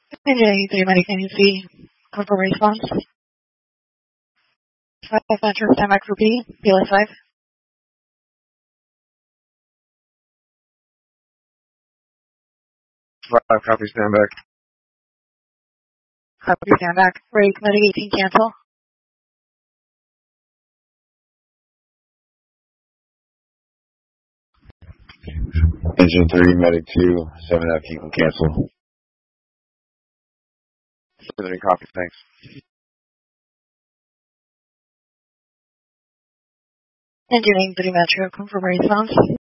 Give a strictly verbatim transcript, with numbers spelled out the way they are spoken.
Engine three American U C, confirm response. five Metro, stand by for B, B L S five. five, copy, stand back. Copy, stand back. Ready, Kinetic eighteen, cancel. Engine three, medic two, seven F, you can cancel. seven copy, thanks. Engine three Metro, confirm response.